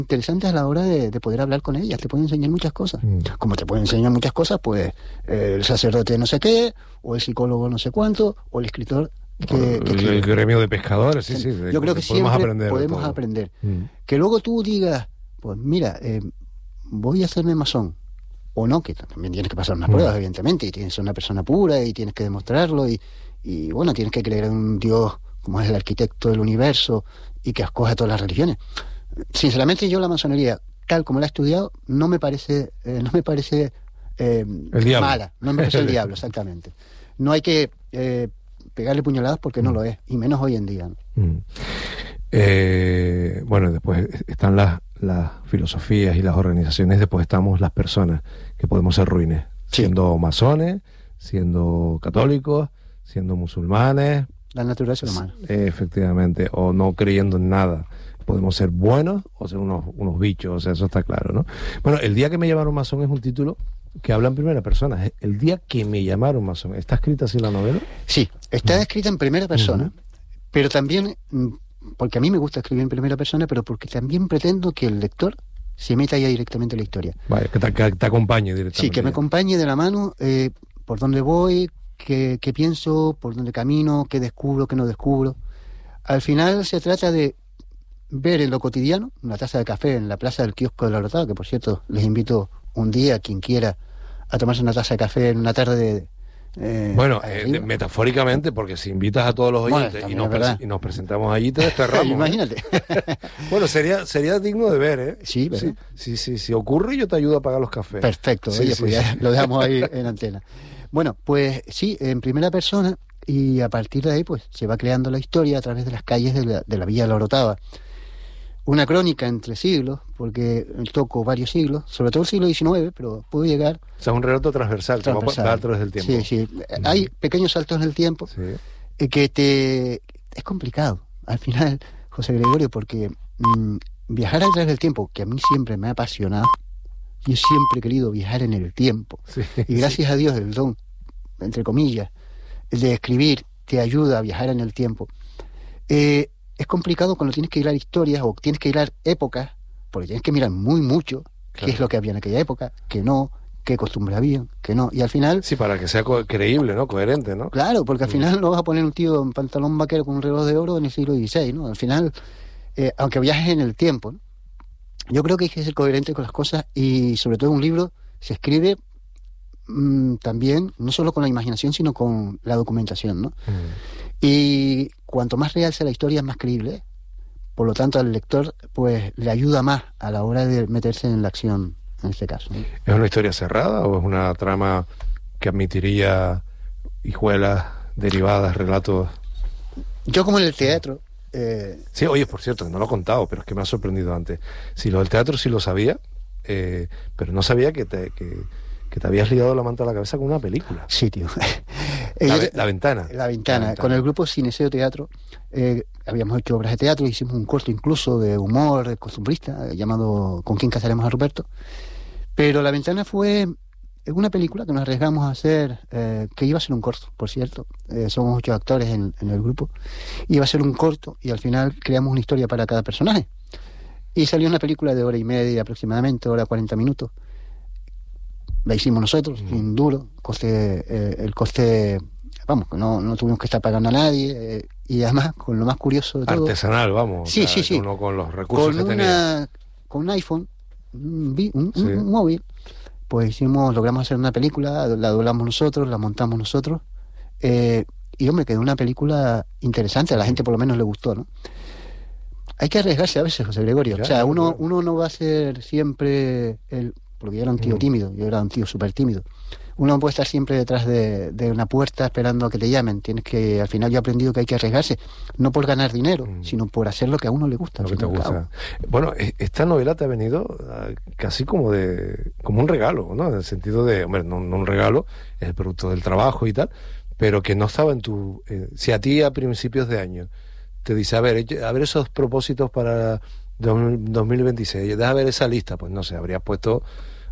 interesantes a la hora de poder hablar con ellas. Te pueden enseñar muchas cosas. Como te pueden enseñar muchas cosas, pues el sacerdote no sé qué, o el psicólogo no sé cuánto, o el escritor que el gremio de pescadores, sí. Yo creo que siempre podemos aprender. Que luego tú digas, pues mira, voy a hacerme masón, o no, que también tienes que pasar unas pruebas, evidentemente, y tienes que ser una persona pura, y tienes que demostrarlo, y bueno, tienes que creer en un Dios como es el arquitecto del universo, y que acoge a todas las religiones. Sinceramente, yo la masonería, tal como la he estudiado, no me parece mala, no me parece el diablo, exactamente. No hay que pegarle puñaladas porque no lo es, y menos hoy en día, ¿no? Bueno, después están las filosofías y las organizaciones, después estamos las personas que podemos ser ruines, siendo masones, siendo católicos, siendo musulmanes. La naturaleza humana. Efectivamente, o no creyendo en nada. Podemos ser buenos o ser unos bichos, o sea, eso está claro, ¿no? Bueno, El día que me llamaron masón es un título que habla en primera persona. El día que me llamaron masón. ¿Está escrita así la novela? Sí, está escrita en primera persona, pero también, porque a mí me gusta escribir en primera persona, pero porque también pretendo que el lector se meta ya directamente en la historia. Vale, que te acompañe directamente. Sí, que me acompañe de la mano por dónde voy, qué pienso, por dónde camino, qué descubro, qué no descubro. Al final se trata de ver en lo cotidiano, una taza de café en la plaza del kiosco de la Orotava, que por cierto les invito un día, quien quiera, a tomarse una taza de café en una tarde metafóricamente, porque si invitas a todos los oyentes y nos presentamos allí, te desterramos. Imagínate. Bueno, sería digno de ver, ¿eh? Sí, ¿verdad? Si ocurre, yo te ayudo a pagar los cafés. Perfecto, pues ya lo dejamos ahí en antena. Bueno, pues sí, en primera persona, y a partir de ahí pues se va creando la historia a través de las calles de la Villa de la Orotava. Una crónica entre siglos, porque toco varios siglos, sobre todo el siglo XIX, pero puedo llegar... O sea, es un relato transversal. Que va a través del tiempo. Sí. Hay pequeños saltos en el tiempo que es complicado, al final, José Gregorio, porque viajar a través del tiempo, que a mí siempre me ha apasionado, yo siempre he querido viajar en el tiempo, y gracias a Dios el don, entre comillas, de escribir te ayuda a viajar en el tiempo. Es complicado cuando tienes que hilar historias o tienes que hilar épocas, porque tienes que mirar mucho qué es lo que había en aquella época, qué no, qué costumbres habían, qué no, y al final... Sí, para que sea creíble, ¿no? Coherente, ¿no? Claro, porque al final no vas a poner un tío en pantalón vaquero con un reloj de oro en el siglo XVI, ¿no? Al final, aunque viajes en el tiempo, ¿no? Yo creo que hay que ser coherente con las cosas, y sobre todo un libro se escribe también, no solo con la imaginación, sino con la documentación, ¿no? Y cuanto más real sea la historia, más creíble. Por lo tanto, al lector pues le ayuda más a la hora de meterse en la acción, en este caso, ¿no? ¿Es una historia cerrada o es una trama que admitiría hijuelas, derivadas, relatos? Yo, como en el teatro... Sí, oye, por cierto, no lo he contado, pero es que me ha sorprendido antes. Sí, lo del teatro sí lo sabía, pero no sabía que te habías ligado la manta a la cabeza con una película. Sí, tío. La Ventana. La Ventana. Con el grupo Cineseo Teatro habíamos hecho obras de teatro, hicimos un corto incluso de humor costumbrista llamado ¿Con quién casaremos a Ruperto? Pero La Ventana fue una película que nos arriesgamos a hacer, que iba a ser un corto, por cierto. Somos 8 actores en el grupo. Iba a ser un corto y al final creamos una historia para cada personaje. Y salió una película de 1:30 aproximadamente, 40 minutos. La hicimos nosotros, sin duro, el coste, vamos, no tuvimos que estar pagando a nadie, y además, con lo más curioso de todo... Artesanal, vamos. Sí, sí. Uno con los recursos que tenía. Con un iPhone, un móvil, pues logramos hacer una película, la doblamos nosotros, la montamos nosotros, y hombre, quedó una película interesante, a la gente por lo menos le gustó, ¿no? Hay que arriesgarse a veces, José Gregorio. Claro, o sea, uno no va a ser siempre porque yo era un tío tímido, yo era un tío súper tímido. Uno no puede estar siempre detrás de una puerta esperando a que te llamen. Tienes que, al final yo he aprendido que hay que arriesgarse, no por ganar dinero, sino por hacer lo que a uno le gusta. Lo que te gusta. Bueno, esta novela te ha venido casi como un regalo, ¿no? En el sentido de, hombre, no un regalo, es el producto del trabajo y tal, pero que no estaba en tu... si a ti a principios de año te dice, a ver esos propósitos para 2026, deja ver esa lista, pues no sé, habrías puesto...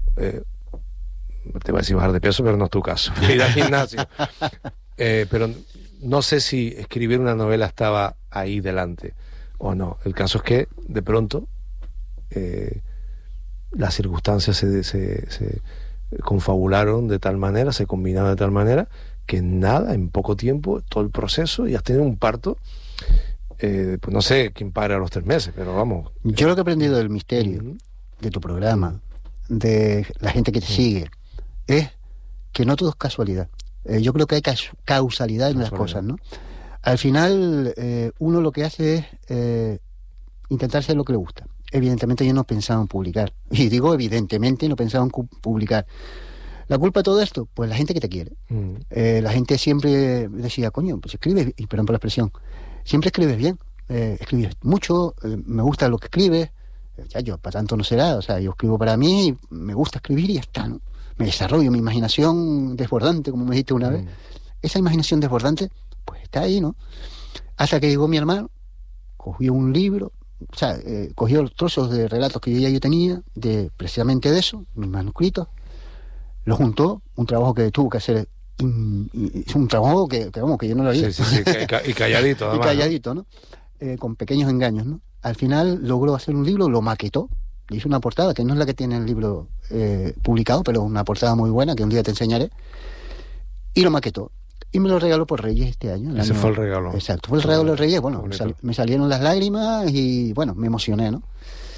te voy a decir bajar de peso, pero no es tu caso, ir al gimnasio. Pero no sé si escribir una novela estaba ahí delante o no. El caso es que de pronto las circunstancias se confabularon de tal manera, se combinaron de tal manera, que en poco tiempo, todo el proceso, y has tenido un parto, pues no sé quién para a los 3 meses, pero vamos. Yo lo que he aprendido del misterio, de tu programa, de la gente que te sigue, es que no todo es casualidad. Yo creo que hay causalidad en las cosas, ¿no? Al final, uno lo que hace es intentar ser lo que le gusta. Evidentemente yo no pensaba en publicar. Y digo evidentemente, no pensaba en publicar. ¿La culpa de todo esto? Pues la gente que te quiere. La gente siempre decía, coño, pues escribes, y perdón por la expresión, siempre escribes bien, escribes mucho, me gusta lo que escribes, ya yo, para tanto no será, o sea, yo escribo para mí, me gusta escribir y ya está, ¿no? Me desarrollo mi imaginación desbordante, como me dijiste una vez. Esa imaginación desbordante, pues está ahí, ¿no? Hasta que llegó mi hermano, cogió un libro, o sea, cogió los trozos de relatos que yo tenía, precisamente de eso, mis manuscritos, lo juntó, un trabajo que tuvo que hacer, es un trabajo que vamos, que yo no lo haría. Sí, y calladito, además. Y calladito, ¿no? Con pequeños engaños, ¿no? Al final logró hacer un libro, lo maquetó, le hizo una portada, que no es la que tiene el libro publicado, pero una portada muy buena, que un día te enseñaré, y lo maquetó. Y me lo regaló por Reyes este año. Ese fue el regalo. Exacto, fue el regalo de Reyes. Bueno, me salieron las lágrimas y, bueno, me emocioné, ¿no?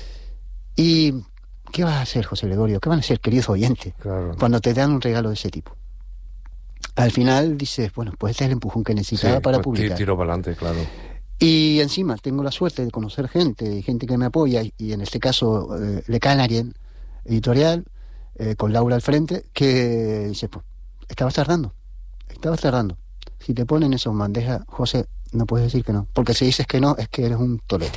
Y, ¿qué vas a hacer, José Gregorio? ¿Qué van a hacer, queridos oyentes, cuando te dan un regalo de ese tipo? Al final dices, bueno, pues este es el empujón que necesitaba para publicar. Tiro para adelante, claro. Y encima tengo la suerte de conocer gente que me apoya, y en este caso Le Canarien Editorial, con Laura al frente, que dice, pues, estabas tardando. Si te ponen esos bandejas, José, no puedes decir que no, porque si dices que no, es que eres un tolete.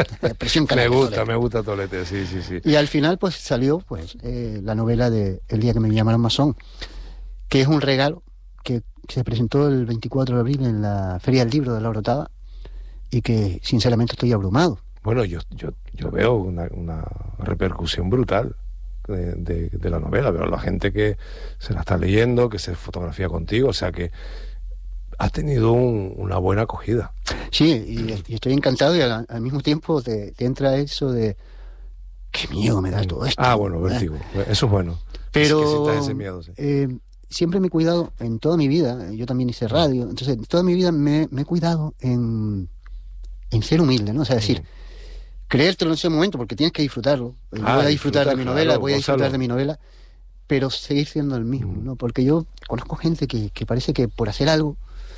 Me gusta tolete, sí. Y al final, pues, salió pues la novela de El día que me llamaron masón, que es un regalo que se presentó el 24 de abril en la Feria del Libro de La Orotava, y que sinceramente estoy abrumado. Bueno, yo veo una repercusión brutal de la novela. Veo a la gente que se la está leyendo, que se fotografía contigo, o sea que has tenido una buena acogida. Sí, y estoy encantado, y al mismo tiempo te entra eso de qué miedo me da todo esto. Bueno, vértigo, eso es bueno. Pero que sientas ese miedo, sí. Siempre me he cuidado en toda mi vida, yo también hice radio, entonces en toda mi vida me he cuidado en ser humilde, ¿no? O sea, decir, creértelo en ese momento, porque tienes que disfrutarlo. Voy a disfrutar de mi novela, voy a disfrutar de mi novela, pero seguir siendo el mismo, ¿no? Porque yo conozco gente que parece que por hacer algo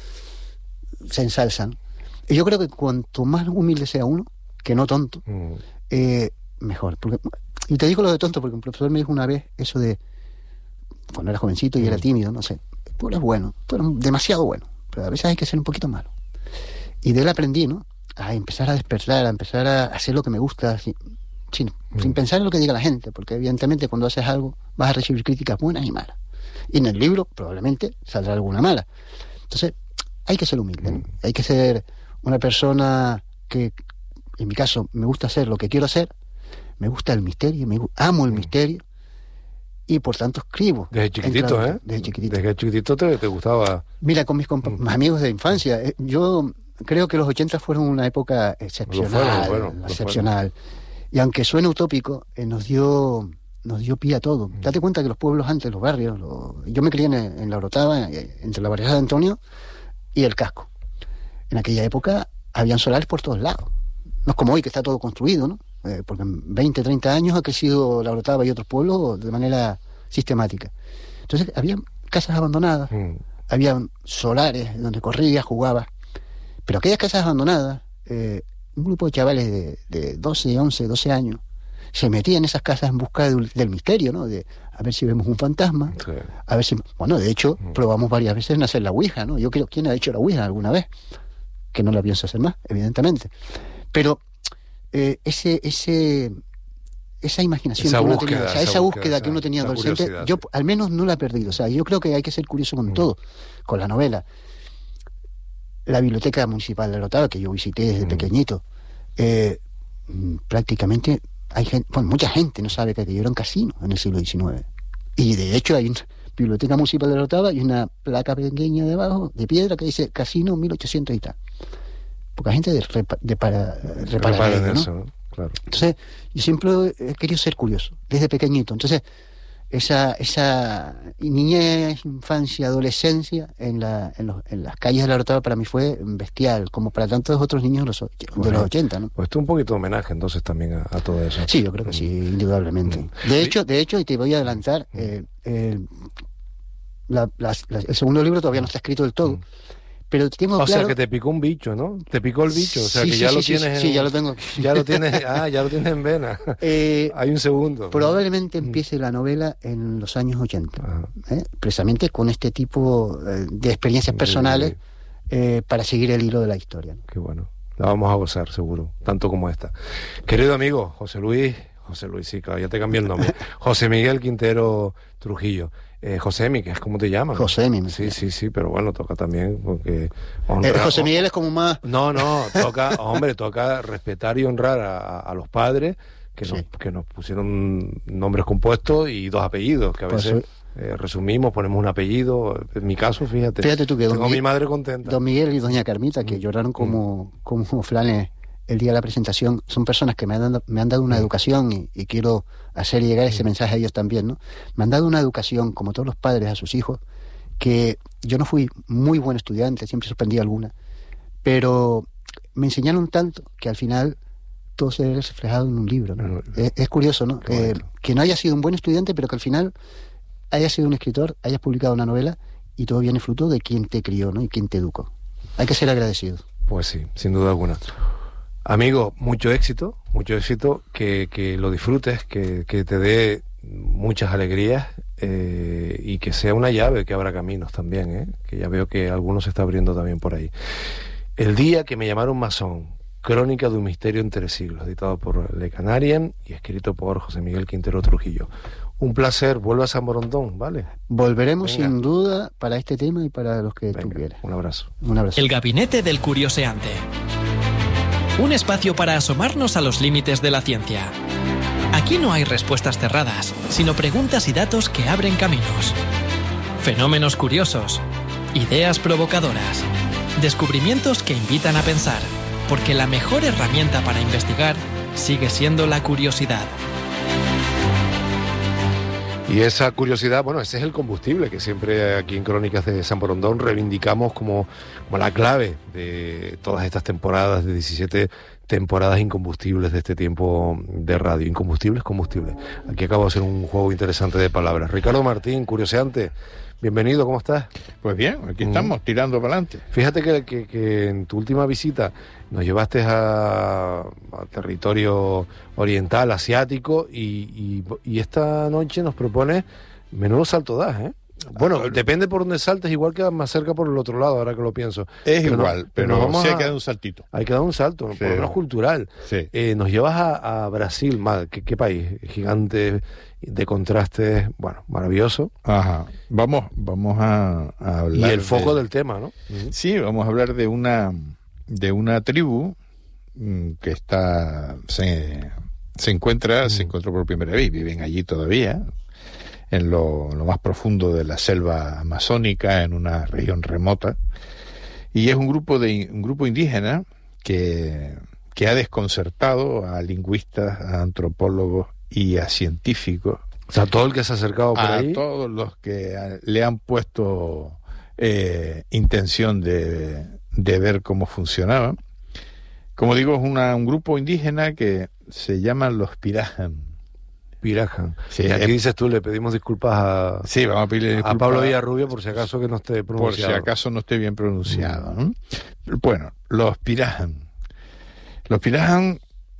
se ensalzan. Y yo creo que cuanto más humilde sea uno, que no tonto, mejor. Y te digo lo de tonto, porque un profesor me dijo una vez eso de, cuando era jovencito y era tímido, no sé, tú eres bueno, tú eres demasiado bueno, pero a veces hay que ser un poquito malo. Y de él aprendí, ¿no? A empezar a despertar, a empezar a hacer lo que me gusta, sin pensar en lo que diga la gente, porque evidentemente cuando haces algo vas a recibir críticas buenas y malas. Y en el libro probablemente saldrá alguna mala. Entonces, hay que ser humilde, ¿no? Hay que ser una persona que, en mi caso, me gusta hacer lo que quiero hacer, me gusta el misterio, amo el misterio, y por tanto escribo. Desde chiquitito, Desde chiquitito. Desde chiquitito te gustaba. Mira, con mis amigos de infancia, yo creo que los 80 fueron una época excepcional. Y aunque suene utópico, nos dio pie a todo. Date cuenta que los pueblos antes, los barrios, yo me crié en La Orotava, entre la Barriada de Antonio y el Casco. En aquella época habían solares por todos lados. No es como hoy, que está todo construido, ¿no? Porque en 20, 30 años ha crecido La Orotava y otros pueblos de manera sistemática. Entonces había casas abandonadas, había solares donde corrías, jugabas. Pero aquellas casas abandonadas, un grupo de chavales de 12, 11, 12 años se metía en esas casas en busca del misterio, ¿no? De a ver si vemos un fantasma, a ver si... Bueno, de hecho, probamos varias veces en hacer la ouija, ¿no? Yo creo, ¿quién ha hecho la ouija alguna vez? Que no la pienso hacer más, evidentemente. Pero esa imaginación esa que uno búsqueda, tenía, esa búsqueda que uno tenía adolescente, yo al menos no la he perdido. O sea, yo creo que hay que ser curioso con todo, con la novela. La Biblioteca Municipal de La Orotava, que yo visité desde pequeñito, prácticamente hay gente, bueno, mucha gente no sabe que aquello era un casino en el siglo XIX. Y de hecho hay una Biblioteca Municipal de La Orotava y una placa pequeña debajo, de piedra, que dice Casino 1800 y tal. Poca gente reparar en eso, ¿no? claro. Entonces, yo siempre he querido ser curioso, desde pequeñito. Entonces, esa niñez, infancia, adolescencia en las calles de la Orotava para mí fue bestial, como para tantos otros niños de los 80, ¿no? Pues esto es un poquito de homenaje entonces también a todo eso. Sí, yo creo que sí, indudablemente. De hecho, y te voy a adelantar, el segundo libro todavía no está escrito del todo, pero tengo claro... O sea, que te picó un bicho, ¿no? Te picó el bicho, o sea, sí, que sí, ya sí, lo sí, tienes... Sí, ya lo tengo. Ya lo tienes, ya lo tienes en vena. Hay un segundo. Probablemente empiece la novela en los años 80, precisamente con este tipo de experiencias personales para seguir el hilo de la historia, ¿no? Qué bueno. La vamos a gozar, seguro, tanto como esta. Querido amigo, José Luis, sí, claro, ya te cambié el nombre. José Miguel Quintero Trujillo. Josemi, que es como te llaman. Josemi. Sí, pero bueno, toca también porque... José Miguel es como más... No, toca respetar y honrar a los padres que nos pusieron nombres compuestos y 2 apellidos, que a veces resumimos, ponemos un apellido. En mi caso, fíjate tú que tengo a mi madre contenta. Don Miguel y doña Carmita, que lloraron como flanes el día de la presentación, son personas que me han dado una educación y quiero hacer llegar ese mensaje a ellos también, ¿no? Me han dado una educación, como todos los padres a sus hijos, que yo no fui muy buen estudiante, siempre suspendí alguna, pero me enseñaron tanto que al final todo se ve reflejado en un libro, ¿no? Es curioso, ¿no? Que no haya sido un buen estudiante, pero que al final hayas sido un escritor, hayas publicado una novela y todo viene fruto de quien te crió, ¿no? Y quien te educó. Hay que ser agradecido. Pues sí, sin duda alguna. Amigo, mucho éxito, que lo disfrutes, que te dé muchas alegrías y que sea una llave que abra caminos también, que ya veo que algunos se está abriendo también por ahí. El día que me llamaron masón, crónica de un misterio entre siglos, editado por Le Canarien y escrito por José Miguel Quintero Trujillo. Un placer, vuelve a San Borondón, ¿vale? Volveremos sin duda para este tema y para los que tú quieras. Un abrazo. Un abrazo. El Gabinete del Curioseante. Un espacio para asomarnos a los límites de la ciencia. Aquí no hay respuestas cerradas, sino preguntas y datos que abren caminos. Fenómenos curiosos, ideas provocadoras, descubrimientos que invitan a pensar, porque la mejor herramienta para investigar sigue siendo la curiosidad. Y esa curiosidad, bueno, ese es el combustible que siempre aquí en Crónicas de San Borondón reivindicamos como la clave de todas estas temporadas, de 17 temporadas incombustibles de este tiempo de radio. Incombustibles, combustibles. Aquí acabo de hacer un juego interesante de palabras. Ricardo Martín, curioseante, bienvenido, ¿cómo estás? Pues bien, aquí estamos, tirando para adelante. Fíjate que en tu última visita nos llevaste a territorio oriental, asiático, y esta noche nos propone menudo salto das, ¿eh? Bueno, depende por dónde saltes, igual quedas más cerca por el otro lado, ahora que lo pienso. Es igual, pero sí hay que dar un saltito. Hay que dar un salto, por lo menos cultural. Sí. Nos llevas a Brasil, ¿qué país? Gigante, de contrastes, bueno, maravilloso. Ajá. Vamos a hablar. Y el foco del tema, ¿no? Sí, vamos a hablar de una tribu que se encuentra por primera vez, viven allí todavía, en lo más profundo de la selva amazónica, en una región remota, y es un grupo indígena que ha desconcertado a lingüistas, a antropólogos y a científicos. O sea, todo el que se ha acercado por ahí. A todos los que le han puesto intención de ver cómo funcionaba. Como digo, es un grupo indígena que se llaman los Pirajan. Sí, y aquí dices tú, le pedimos disculpas vamos a pedirle disculpas a Pablo Villarrubia por si acaso que no esté pronunciado. Por si acaso no esté bien pronunciado, ¿no? Bueno, los Pirajan. Los Pirajan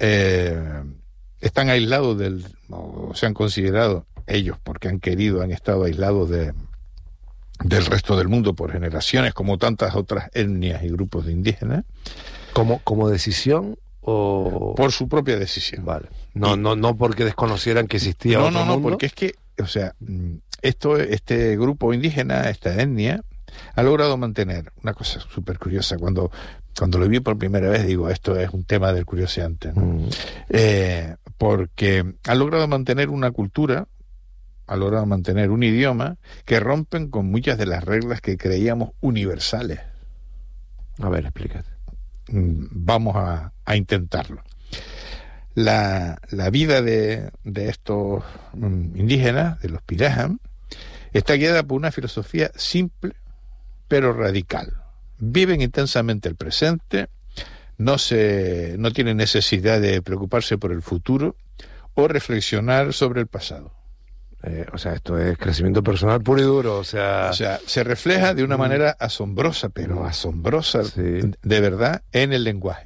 están aislados o se han considerado ellos, porque han estado aislados del resto del mundo por generaciones, como tantas otras etnias y grupos de indígenas. ¿Como decisión o...? Por su propia decisión. Vale. No porque desconocieran que existía otro mundo. No, porque es que, o sea, este grupo indígena, esta etnia, ha logrado mantener una cosa súper curiosa. Cuando lo vi por primera vez, digo, esto es un tema del curioseante, ¿no? Porque ha logrado mantener una cultura, ha logrado mantener un idioma que rompen con muchas de las reglas que creíamos universales. A ver, explícate. Vamos a intentarlo. la vida de estos indígenas, de los Pirahã, está guiada por una filosofía simple pero radical. Viven intensamente el presente, no tienen necesidad de preocuparse por el futuro o reflexionar sobre el pasado. O sea, esto es crecimiento personal puro y duro, o sea, se refleja de una manera asombrosa, pero asombrosa, sí, de verdad, en el lenguaje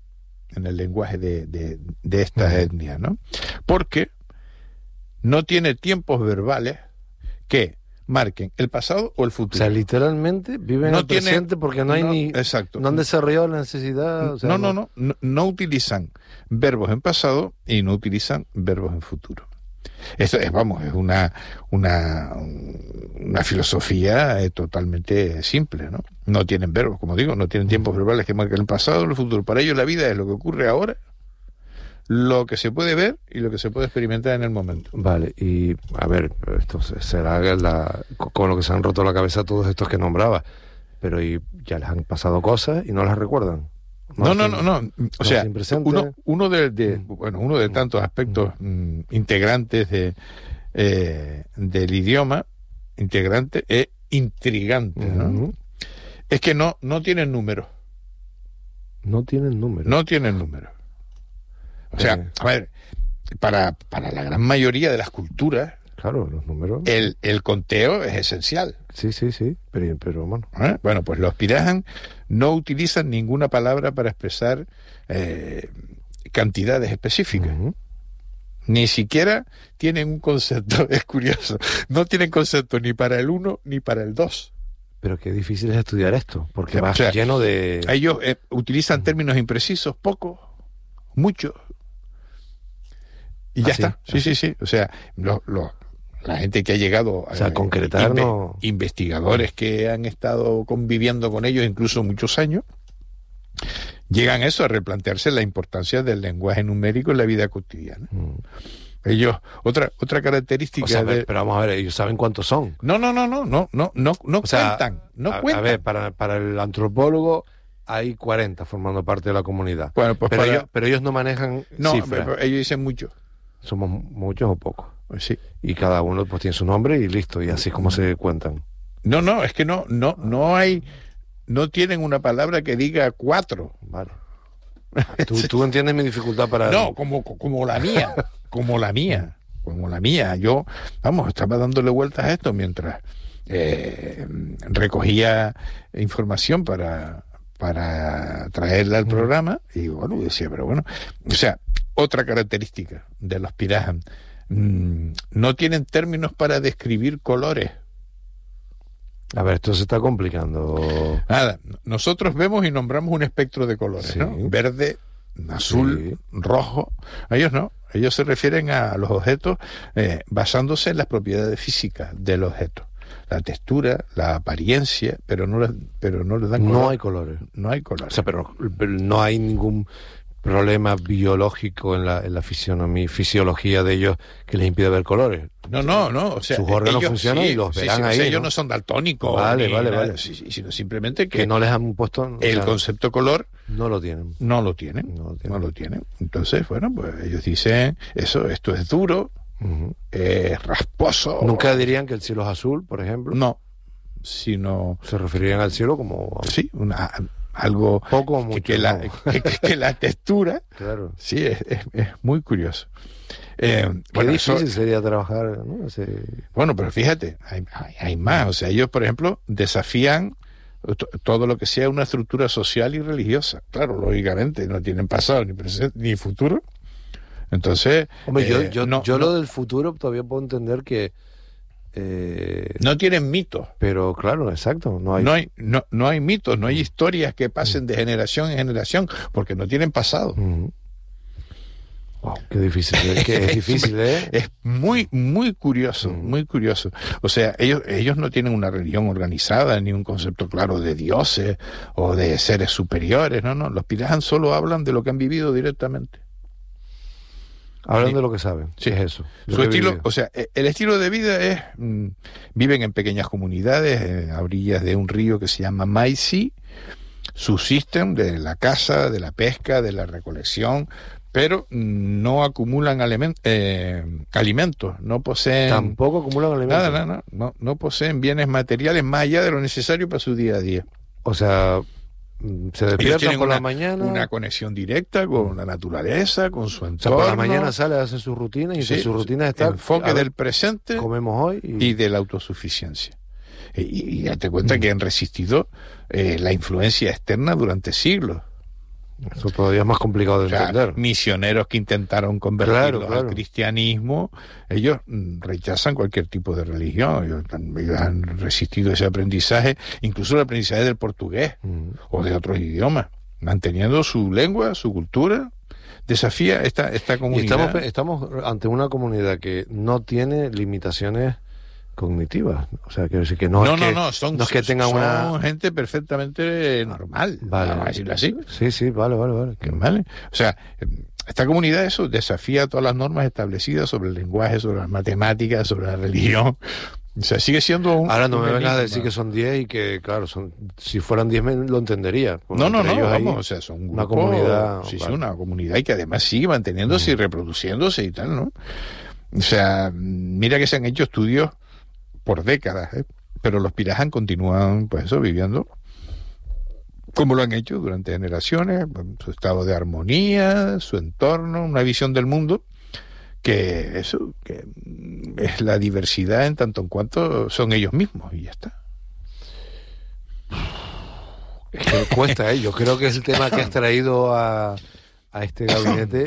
de estas etnias, ¿no? Porque no tiene tiempos verbales que marquen el pasado o el futuro. O sea, literalmente viven el presente porque no hay exacto, no han desarrollado la necesidad. O sea, no utilizan verbos en pasado y no utilizan verbos en futuro. Esto es una filosofía totalmente simple, ¿no? No tienen verbos, como digo, no tienen tiempos verbales que marquen el pasado o el futuro. Para ellos la vida es lo que ocurre ahora, lo que se puede ver y lo que se puede experimentar en el momento. Vale, y a ver, esto será con lo que se han roto la cabeza todos estos que nombraba, pero y ya les han pasado cosas y no las recuerdan. No. O sea, uno de tantos aspectos integrantes del idioma, integrante e intrigante, ¿no? Es que no tienen números. No tienen números. No tienen números. O sea, a ver, para la gran mayoría de las culturas, claro, los números, el conteo es esencial. Sí, pero bueno. Bueno, pues los Pirahã no utilizan ninguna palabra para expresar cantidades específicas. Ni siquiera tienen un concepto, es curioso, no tienen concepto ni para el 1 ni para el 2. Pero qué difícil es estudiar esto, porque va lleno de... Ellos utilizan términos imprecisos, pocos, muchos, y ya está. Sí. O sea, la gente que ha llegado a concretar, investigadores que han estado conviviendo con ellos incluso muchos años, llegan a replantearse la importancia del lenguaje numérico en la vida cotidiana. Ellos, otra característica, o sea, pero vamos a ver, ellos saben cuántos son. No O sea, cuentan, no cuentan. A ver, para el antropólogo hay 40 formando parte de la comunidad. Bueno, pues pero ellos no manejan cifras. Pero ellos dicen muchos. ¿Somos muchos o pocos? Pues sí. Y cada uno pues tiene su nombre y listo, y así es como se cuentan. No, es que no hay, no tienen una palabra que diga 4. Vale. ¿Tú entiendes mi dificultad para...? No, como la mía, como la mía. Yo, estaba dándole vueltas a esto mientras recogía información para traerla al programa, y decía, pero bueno, o sea, otra característica de los Pirahã, no tienen términos para describir colores. A ver, esto se está complicando. Nada, nosotros vemos y nombramos un espectro de colores, sí, ¿no? Verde, azul, rojo. Ellos no, ellos se refieren a los objetos basándose en las propiedades físicas del objeto. La textura, la apariencia, pero no les dan color. No hay colores. No hay colores. O sea, pero no hay ningún problema biológico en la fisiología de ellos que les impide ver colores. No. O sea, sus órganos funcionan y los verán ahí. Ellos no son daltónicos. Vale. Sino simplemente que no les han puesto... El concepto color... No lo tienen. No lo tienen. Entonces, bueno, pues ellos dicen, esto es duro, es rasposo. Nunca dirían que el cielo es azul, por ejemplo. No, sino... Se referirían al cielo como... Sí, algo poco o mucho, que la textura, claro, sí, es muy curioso. Qué difícil sería trabajar, ¿no? Bueno, pero fíjate, hay más. O sea, ellos, por ejemplo, desafían todo lo que sea una estructura social y religiosa. Claro, lógicamente no tienen pasado ni presente ni futuro. Entonces, hombre, yo lo del futuro todavía puedo entender que no tienen mitos. Pero claro, exacto, no hay mitos, no hay historias que pasen de generación en generación, porque no tienen pasado. Wow, qué difícil, es difícil, ¿eh? Es muy, muy curioso, muy curioso. O sea, ellos no tienen una religión organizada, ni un concepto claro de dioses o de seres superiores, no. Los Pirahã solo hablan de lo que han vivido directamente. Hablan de lo que saben. Sí, es eso. Su estilo, o sea, el estilo de vida es, viven en pequeñas comunidades, a orillas de un río que se llama Maisi, subsisten de la caza, de la pesca, de la recolección, pero no acumulan alimentos, no poseen... Tampoco acumulan alimentos. Nada, no poseen bienes materiales más allá de lo necesario para su día a día. O sea, se despiertan por la mañana... Una conexión directa con la naturaleza, con su entorno. O sea, por la mañana sale, hace su rutina y su rutina está... Enfoque del presente comemos hoy y de la autosuficiencia. Y date cuenta que han resistido la influencia externa durante siglos. Eso todavía es más complicado de entender. Misioneros que intentaron convertirlos al cristianismo, ellos rechazan cualquier tipo de religión. Ellos han resistido ese aprendizaje, incluso el aprendizaje del portugués o de otros idiomas, manteniendo su lengua, su cultura. Desafía esta comunidad. Y estamos ante una comunidad que no tiene limitaciones cognitivas, o sea, quiero decir que no es que tengan son gente perfectamente normal, vamos a decirlo así. Sí, vale. ¿Vale? O sea, esta comunidad eso desafía todas las normas establecidas sobre el lenguaje, sobre las matemáticas, sobre la religión. O sea, sigue siendo un... Ahora no me vengas a decir que son 10 y que, claro, si fueran 10 lo entendería. No, vamos, o sea, son una comunidad... Sí, una comunidad y que además sigue manteniéndose y reproduciéndose y tal, ¿no? O sea, mira que se han hecho estudios por décadas, pero los Pirahã continúan, pues eso, viviendo como lo han hecho durante generaciones, su estado de armonía, su entorno, una visión del mundo que es la diversidad en tanto en cuanto son ellos mismos y ya está. Es que cuesta, yo creo que es el tema que has traído a este gabinete.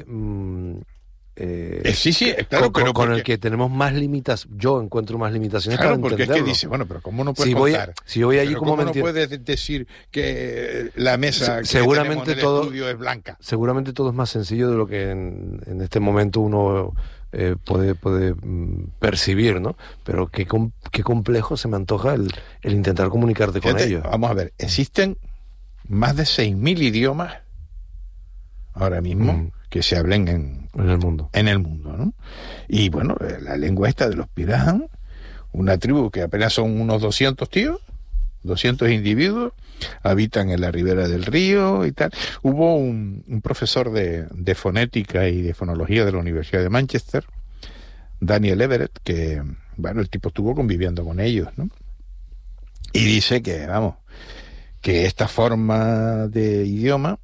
Sí, claro, pero con el que tenemos más limitaciones. Yo encuentro más limitaciones claro, para porque entenderlo. es que dice, bueno, pero ¿cómo no puedes contar? Si yo voy allí, ¿cómo no puedes decir que la mesa que seguramente tenemos en el estudio es blanca? Seguramente todo es más sencillo de lo que en este momento uno puede percibir, ¿no? Pero qué complejo se me antoja el intentar comunicarte con ellos. Vamos a ver, existen más de 6.000 idiomas ahora mismo que se hablen en el mundo, ¿no? Y bueno, la lengua esta de los Pirahã, una tribu que apenas son unos 200 tíos, 200 individuos, habitan en la ribera del río y tal. Hubo un profesor de fonética y de fonología de la Universidad de Manchester, Daniel Everett, que, bueno, el tipo estuvo conviviendo con ellos, ¿no? Y dice que, que esta forma de idioma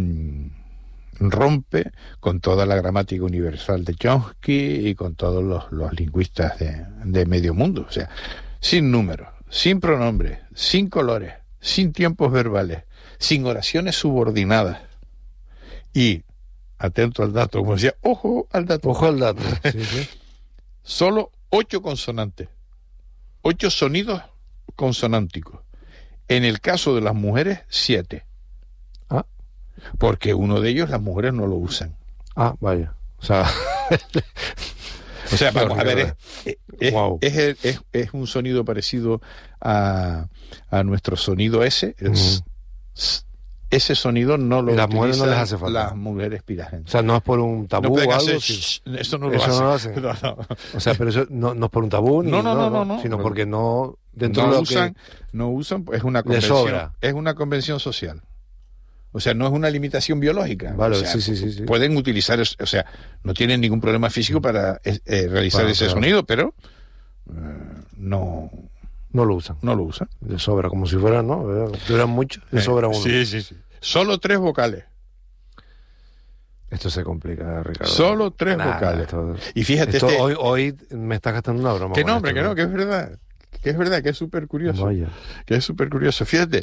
rompe con toda la gramática universal de Chomsky y con todos los lingüistas de medio mundo. O sea, sin números, sin pronombres, sin colores, sin tiempos verbales, sin oraciones subordinadas. Y, atento al dato, como decía, ojo al dato. Sí. Solo 8 consonantes, 8 sonidos consonánticos. En el caso de las mujeres, 7. Porque uno de ellos las mujeres no lo usan. Vaya. O sea, vamos a ver, es un sonido parecido a nuestro sonido S. Ese sonido no lo las mujeres no les hace falta. Las mujeres Pirahã. O sea, no es por un tabú o algo. Eso no lo hacen. No. O sea, pero eso no es por un tabú no, sino porque no dentro de lo no usan, es una convención. Es una convención social. O sea, no es una limitación biológica. Vale, o sea, sí. Pueden utilizar, o sea, no tienen ningún problema físico para realizar ese sonido, pero no lo usan. No lo usan. Le sobra, como si fueran, ¿no? Duran mucho, le sobra uno. Sí. Solo 3 vocales. Esto se complica, Ricardo. Solo 3 vocales. Y fíjate, hoy me estás gastando una broma. Que no, hombre, que es verdad. Que es verdad, que es súper curioso. Vaya. Que es súper curioso. Fíjate,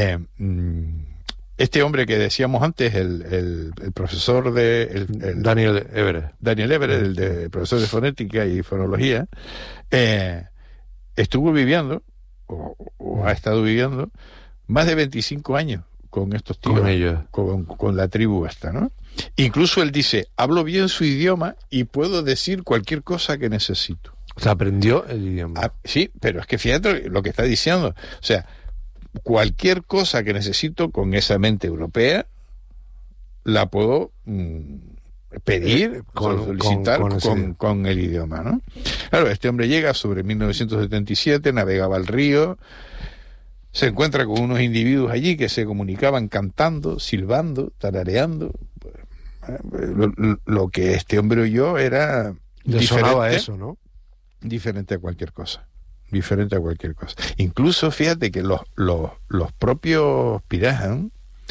este hombre que decíamos antes, el profesor Daniel Everett, el profesor de fonética y fonología, estuvo viviendo, o ha estado viviendo, más de 25 años con estos tíos, con ellos, con la tribu esta, ¿no? Incluso él dice, hablo bien su idioma y puedo decir cualquier cosa que necesito. O sea, aprendió el idioma. Sí, pero es que fíjate lo que está diciendo. O sea, cualquier cosa que necesito con esa mente europea la puedo pedir, solicitar con el idioma, ¿no? Claro, este hombre llega sobre 1977, navegaba el río, se encuentra con unos individuos allí que se comunicaban cantando, silbando, tarareando. lo que este hombre oyó era Le sonaba diferente, eso, ¿no? diferente a cualquier cosa. Diferente a cualquier cosa. Incluso, fíjate que los propios Pirahan,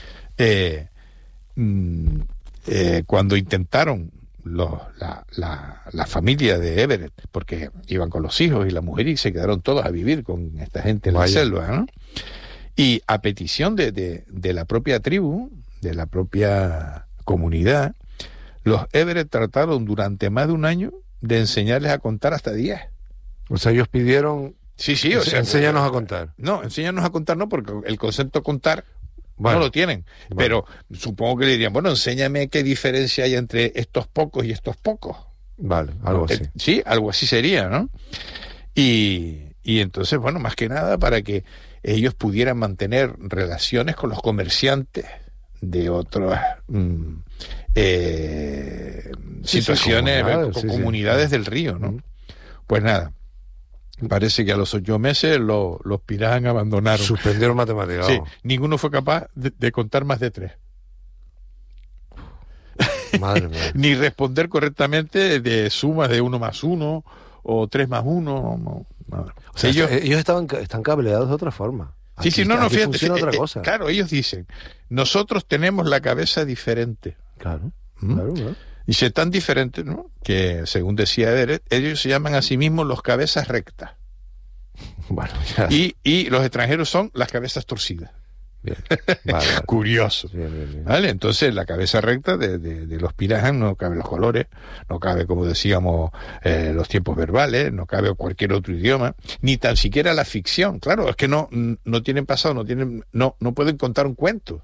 cuando intentaron la familia de Everett, porque iban con los hijos y la mujer y se quedaron todos a vivir con esta gente en la selva, ¿no? Y a petición de la propia tribu, de la propia comunidad, los Everett trataron durante más de un año de enseñarles a contar hasta 10. O sea, ellos pidieron... Sí, o sea, enséñanos a contar. No, enséñanos a contar no, porque el concepto contar Bueno, no lo tienen. bueno. Pero supongo que le dirían, bueno, enséñame qué diferencia hay entre estos pocos y estos pocos. Vale, algo así. Sí, algo así sería, ¿no? Y entonces, bueno, más que nada para que ellos pudieran mantener relaciones con los comerciantes de otras situaciones, comunidades del río, ¿no? Pues nada, parece que a los 8 meses los Pirahan abandonaron. Suspendieron matemáticas. Sí, ninguno fue capaz de contar más de 3. Madre mía. Ni responder correctamente de sumas de 1 más 1 o 3 más 1. No, nada. O sea, ellos están cableados de otra forma. Sí, fíjate. Funciona otra cosa. Claro, ellos dicen, nosotros tenemos la cabeza diferente. Claro. Dice, tan diferente, ¿no? Que, según decía Everett, ellos se llaman a sí mismos los cabezas rectas. Bueno, ya. Y los extranjeros son las cabezas torcidas. Bien. Vale. Curioso. Bien. ¿Vale? Entonces, la cabeza recta de los Pirahan no cabe los colores, no cabe, como decíamos, los tiempos verbales, no cabe cualquier otro idioma, ni tan siquiera la ficción. Claro, es que no tienen pasado, no pueden contar un cuento.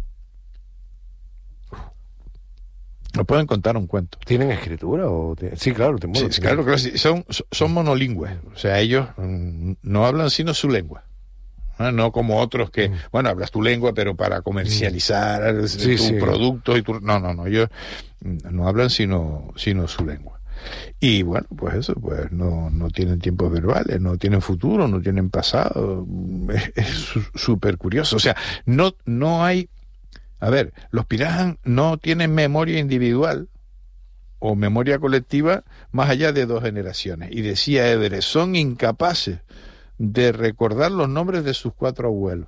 No pueden contar un cuento. ¿Tienen escritura? Sí, claro. Sí, claro, sí. Son monolingües. O sea, ellos no hablan sino su lengua. No como otros que, bueno, hablas tu lengua, pero para comercializar tu producto y tu... No. Ellos no hablan sino su lengua. Y bueno, pues eso, pues no tienen tiempos verbales, no tienen futuro, no tienen pasado. Es súper curioso. O sea, no hay... A ver, los Pirahan no tienen memoria individual o memoria colectiva más allá de 2 generaciones. Y decía Everett, son incapaces de recordar los nombres de sus 4 abuelos.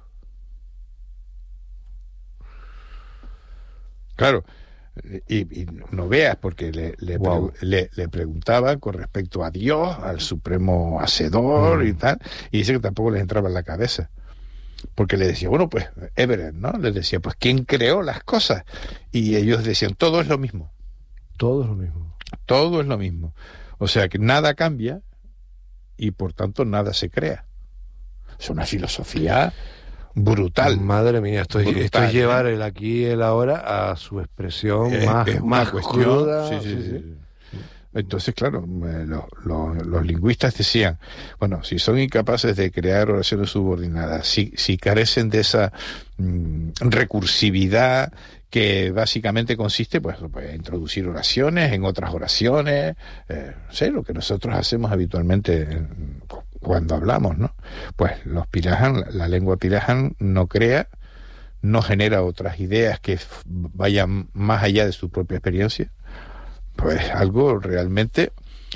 Claro, y no veas, porque le preguntaban con respecto a Dios, al Supremo Hacedor y tal, y dice que tampoco les entraba en la cabeza. Porque le decía, bueno, pues Everett, ¿no? Les decía, pues ¿quién creó las cosas? Y ellos decían, todo es lo mismo. Todo es lo mismo. Todo es lo mismo. O sea que nada cambia y por tanto nada se crea. Es una filosofía brutal. Madre mía, esto es llevar el aquí y el ahora a su expresión más cruda. Sí. Entonces, claro, los lingüistas decían, bueno, si son incapaces de crear oraciones subordinadas, si carecen de esa recursividad que básicamente consiste, pues, introducir oraciones en otras oraciones, lo que nosotros hacemos habitualmente cuando hablamos, ¿no? Pues los Pirahan, la lengua Pirahan no crea, no genera otras ideas que vayan más allá de su propia experiencia. Pues algo realmente,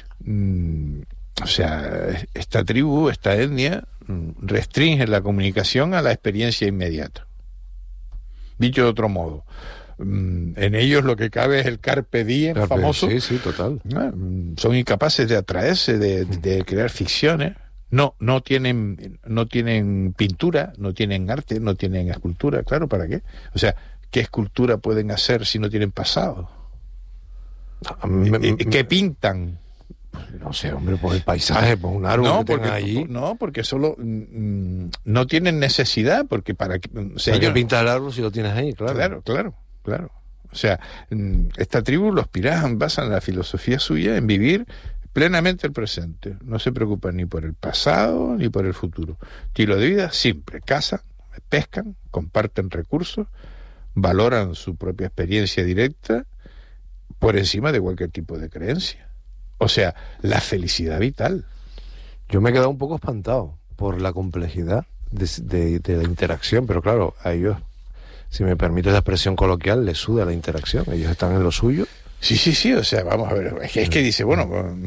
o sea, esta tribu, esta etnia, restringe la comunicación a la experiencia inmediata. Dicho de otro modo, en ellos lo que cabe es el carpe diem famoso. Sí, total. Son incapaces de atraerse, de crear ficciones. No tienen pintura, no tienen arte, no tienen escultura. Claro, ¿para qué? O sea, ¿qué escultura pueden hacer si no tienen pasado? ¿Qué pintan? No sé, hombre, pues el paisaje, pues un árbol que tengan allí. No, porque solo no tienen necesidad, porque para que... O sea, ellos pintan el árbol si lo tienes ahí, claro. Claro. O sea, esta tribu, los Pirahan, basan la filosofía suya en vivir plenamente el presente. No se preocupan ni por el pasado ni por el futuro. Estilo de vida simple. Cazan, pescan, comparten recursos, valoran su propia experiencia directa por encima de cualquier tipo de creencia. O sea, la felicidad vital. Yo me he quedado un poco espantado por la complejidad de la interacción, pero claro, a ellos si me permite la expresión coloquial, les suda la interacción. Ellos están en lo suyo. Sí, o sea, vamos a ver, es que dice, bueno,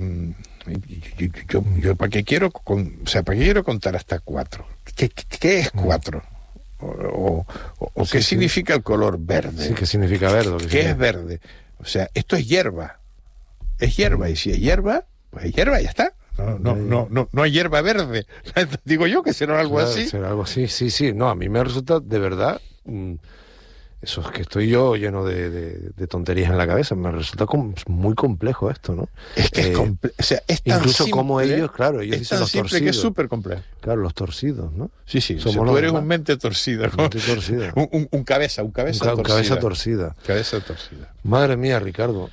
yo ¿para qué quiero ¿para qué quiero contar hasta 4? ¿Qué es 4? ¿O qué significa el color verde? Sí, ¿qué significa verde? ¿Qué es verde? O sea, esto es hierba. Es hierba, y si es hierba, pues es hierba y ya está. No hay hierba verde. Digo yo que será algo así. Será algo así, sí. No, a mí me resulta de verdad... Eso es que estoy yo lleno de tonterías en la cabeza. Me resulta muy complejo esto, ¿no? Es que es tan incluso simple, como ellos, claro, ellos dicen los torcidos. Que es súper complejo. Claro, los torcidos, ¿no? Sí. Tú eres un mente torcida. Un cabeza torcida. Cabeza torcida. Cabeza torcida. Madre mía, Ricardo.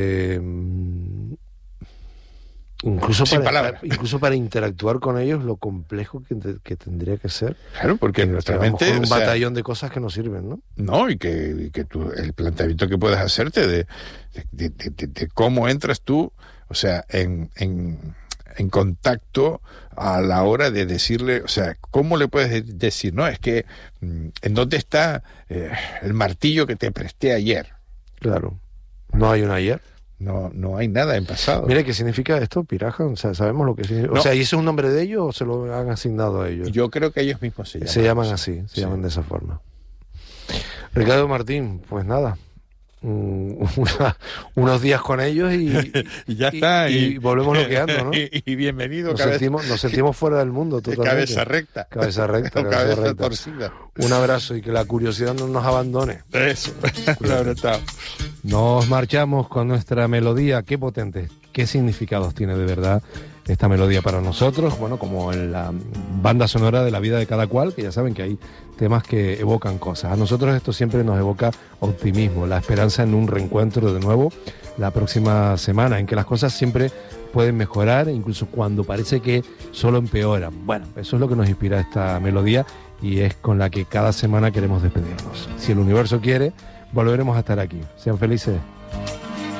Incluso para interactuar con ellos, lo complejo que tendría que ser. Claro, porque nuestra mente... un batallón de cosas que no sirven, ¿no? No, y que tú, el planteamiento que puedas hacerte de cómo entras tú, o sea, en contacto a la hora de decirle, o sea, ¿cómo le puedes decir? No, es que, ¿en dónde está el martillo que te presté ayer? Claro, no hay un ayer. No hay nada en pasado. Mire, ¿qué significa esto, Piraja? O sea, ¿sabemos lo que significa? O sea, ¿y ese es un nombre de ellos o se lo han asignado a ellos? Yo creo que ellos mismos se llaman así, se llaman de esa forma. Ricardo Martín, pues nada, unos días con ellos y ya está. Y volvemos loqueando, ¿no? Y bienvenido. Nos sentimos fuera del mundo totalmente. Cabeza recta. Cabeza torcida. Un abrazo y que la curiosidad no nos abandone. Eso. Un abrazo. Nos marchamos con nuestra melodía. Qué potente, qué significados tiene de verdad esta melodía para nosotros, bueno, como en la banda sonora de la vida de cada cual, que ya saben que hay temas que evocan cosas. A nosotros esto siempre nos evoca optimismo, la esperanza en un reencuentro de nuevo la próxima semana, en que las cosas siempre pueden mejorar, incluso cuando parece que solo empeoran. Bueno, eso es lo que nos inspira esta melodía y es con la que cada semana queremos despedirnos. Si el universo quiere, volveremos a estar aquí. Sean felices.